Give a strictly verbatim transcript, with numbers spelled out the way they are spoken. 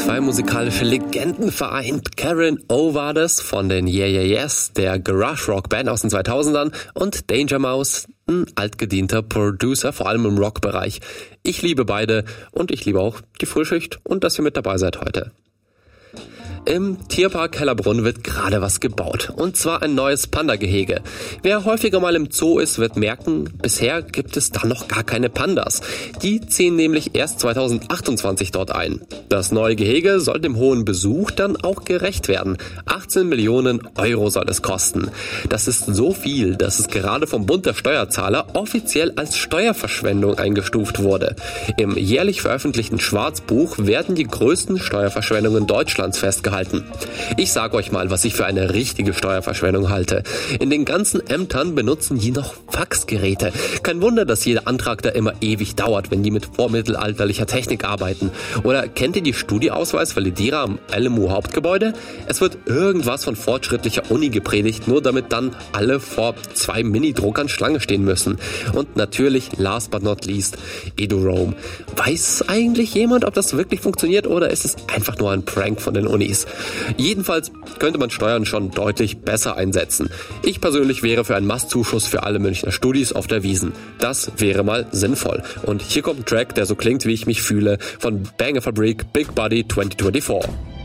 Zwei musikalische Legenden vereint. Karen O war das von den Yeah Yeah Yeahs, der Garage-Rock-Band aus den zweitausendern, und Danger Mouse, ein altgedienter Producer, vor allem im Rockbereich. Ich liebe beide und ich liebe auch die Frühschicht und dass ihr mit dabei seid heute. Im Tierpark Hellerbrunn wird gerade was gebaut. Und zwar ein neues Panda-Gehege. Wer häufiger mal im Zoo ist, wird merken, bisher gibt es da noch gar keine Pandas. Die ziehen nämlich erst zweitausendachtundzwanzig dort ein. Das neue Gehege soll dem hohen Besuch dann auch gerecht werden. achtzehn Millionen Euro soll es kosten. Das ist so viel, dass es gerade vom Bund der Steuerzahler offiziell als Steuerverschwendung eingestuft wurde. Im jährlich veröffentlichten Schwarzbuch werden die größten Steuerverschwendungen Deutschlands festgehalten. Ich sag euch mal, was ich für eine richtige Steuerverschwendung halte. In den ganzen Ämtern benutzen die noch Faxgeräte. Kein Wunder, dass jeder Antrag da immer ewig dauert, wenn die mit vormittelalterlicher Technik arbeiten. Oder kennt ihr die Studieausweis-Validierer am L M U-Hauptgebäude? Es wird irgendwas von fortschrittlicher Uni gepredigt, nur damit dann alle vor zwei Minidruckern Schlange stehen müssen. Und natürlich, last but not least, EduRoam. Weiß eigentlich jemand, ob das wirklich funktioniert oder ist es einfach nur ein Prank von den Unis? Jedenfalls könnte man Steuern schon deutlich besser einsetzen. Ich persönlich wäre für einen Mastzuschuss für alle Münchner Studis auf der Wiesn. Das wäre mal sinnvoll. Und hier kommt ein Track, der so klingt, wie ich mich fühle, von Banger Fabrik Big Buddy zwanzig vierundzwanzig.